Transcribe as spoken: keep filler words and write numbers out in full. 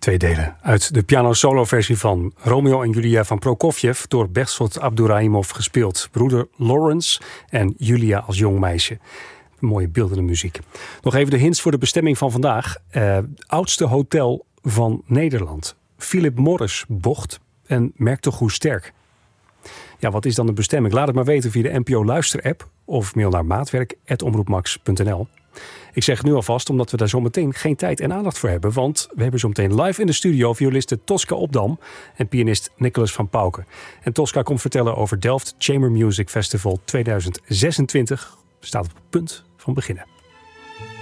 Twee delen uit de piano-solo-versie van Romeo en Julia van Prokofjev door Behzod Abdurahimov gespeeld. Broeder Lawrence en Julia als jong meisje. Mooie beeldende muziek. Nog even de hints voor de bestemming van vandaag. Uh, oudste hotel van Nederland. Philip Morris bocht en merk toch hoe sterk. Ja, wat is dan de bestemming? Laat het maar weten via de N P O Luister-app of mail naar maatwerk apenstaartje omroepmax punt n l. Ik zeg het nu alvast omdat we daar zometeen geen tijd en aandacht voor hebben. Want we hebben zometeen live in de studio violiste Tosca Opdam en pianist Nicolas van Pauken. En Tosca komt vertellen over Delft Chamber Music Festival tweeduizend zesentwintig. Staat op het punt van beginnen.